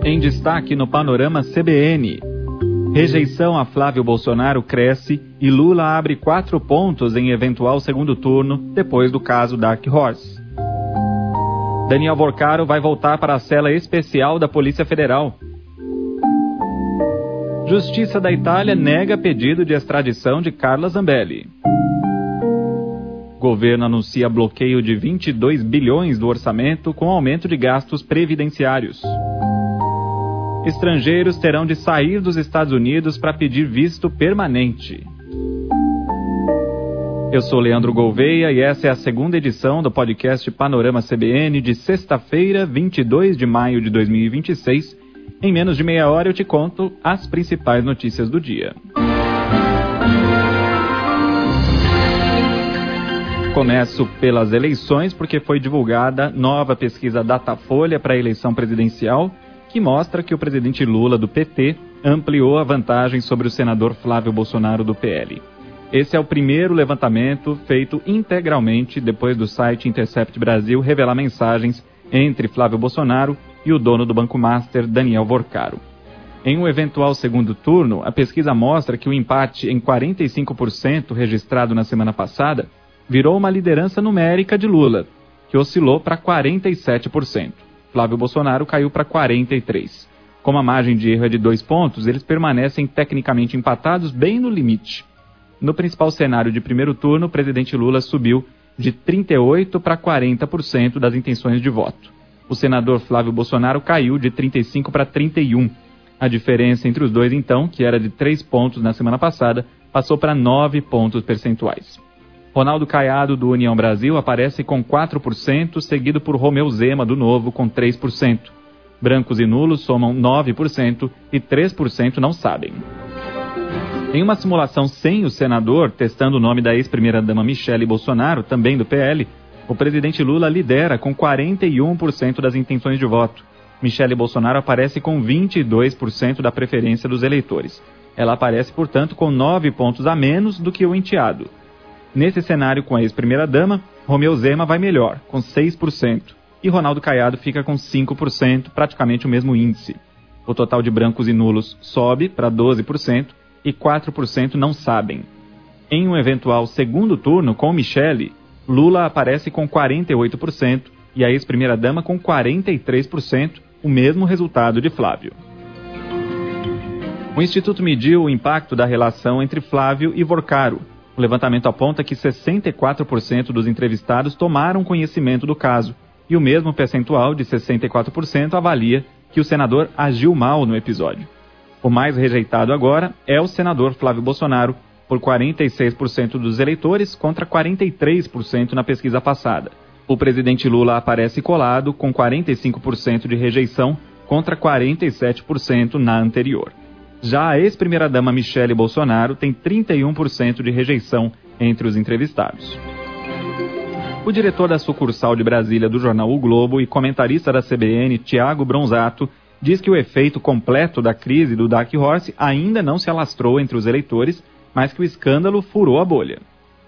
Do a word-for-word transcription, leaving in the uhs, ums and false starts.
Em destaque no Panorama C B N. Rejeição a Flávio Bolsonaro cresce e Lula abre quatro pontos em eventual segundo turno depois do caso Dark Horse. Daniel Vorcaro vai voltar para a cela especial da Polícia Federal. Justiça da Itália nega pedido de extradição de Carla Zambelli. Governo anuncia bloqueio de vinte e dois bilhões do orçamento com aumento de gastos previdenciários. Estrangeiros terão de sair dos Estados Unidos para pedir visto permanente. Eu sou Leandro Gouveia e essa é a segunda edição do podcast Panorama C B N de sexta-feira, vinte e dois de maio de dois mil e vinte e seis. Em menos de meia hora eu te conto as principais notícias do dia. Começo pelas eleições porque foi divulgada nova pesquisa Datafolha para a eleição presidencial que mostra que o presidente Lula do P T ampliou a vantagem sobre o senador Flávio Bolsonaro do P L. Esse é o primeiro levantamento feito integralmente depois do site Intercept Brasil revelar mensagens entre Flávio Bolsonaro e o dono do Banco Master, Daniel Vorcaro. Em um eventual segundo turno, a pesquisa mostra que o empate em quarenta e cinco por cento registrado na semana passada virou uma liderança numérica de Lula, que oscilou para quarenta e sete por cento. Flávio Bolsonaro caiu para quarenta e três por cento. Como a margem de erro é de dois pontos, eles permanecem tecnicamente empatados bem no limite. No principal cenário de primeiro turno, o presidente Lula subiu de trinta e oito por cento para quarenta por cento das intenções de voto. O senador Flávio Bolsonaro caiu de trinta e cinco por cento para trinta e um por cento. A diferença entre os dois, então, que era de três pontos na semana passada, passou para nove pontos percentuais. Ronaldo Caiado, do União Brasil, aparece com quatro por cento, seguido por Romeu Zema, do Novo, com três por cento. Brancos e nulos somam nove por cento e três por cento não sabem. Em uma simulação sem o senador, testando o nome da ex-primeira-dama Michele Bolsonaro, também do P L, o presidente Lula lidera com quarenta e um por cento das intenções de voto. Michele Bolsonaro aparece com vinte e dois por cento da preferência dos eleitores. Ela aparece, portanto, com nove pontos a menos do que o enteado. Nesse cenário com a ex-primeira-dama, Romeu Zema vai melhor, com seis por cento, e Ronaldo Caiado fica com cinco por cento, praticamente o mesmo índice. O total de brancos e nulos sobe para doze por cento e quatro por cento não sabem. Em um eventual segundo turno com Michele, Lula aparece com quarenta e oito por cento e a ex-primeira-dama com quarenta e três por cento, o mesmo resultado de Flávio. O Instituto mediu o impacto da relação entre Flávio e Vorcaro. O levantamento aponta que sessenta e quatro por cento dos entrevistados tomaram conhecimento do caso e o mesmo percentual de sessenta e quatro por cento avalia que o senador agiu mal no episódio. O mais rejeitado agora é o senador Flávio Bolsonaro, por quarenta e seis por cento dos eleitores contra quarenta e três por cento na pesquisa passada. O presidente Lula aparece colado com quarenta e cinco por cento de rejeição contra quarenta e sete por cento na anterior. Já a ex-primeira-dama Michele Bolsonaro tem trinta e um por cento de rejeição entre os entrevistados. O diretor da sucursal de Brasília do jornal O Globo e comentarista da C B N, Tiago Bronzato, diz que o efeito completo da crise do Dark Horse ainda não se alastrou entre os eleitores, mas que o escândalo furou a bolha.